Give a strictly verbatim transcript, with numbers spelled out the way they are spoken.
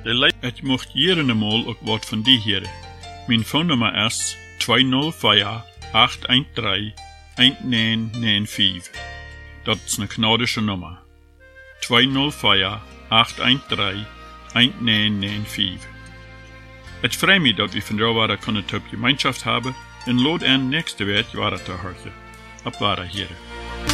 De lijst, het mocht hier en eenmaal ook wat van die heren. Mijn phonenummer is twee nul vier acht een drie een negen negen vijf. Dat is een knodische nummer. twee nul vier acht een drie een negen negen vijf. Het freut mich, dat we van jou kunnen op gemeenschap hebben en lood aan nächste week jaren te horen. Op ware heren.